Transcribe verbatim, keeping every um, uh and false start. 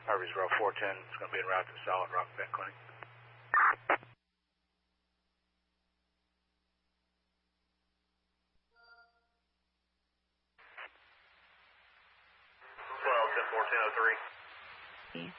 Harvey's Row four ten is going to be en route to Solid Rock Vet Clinic. twelve, ten four, ten oh three.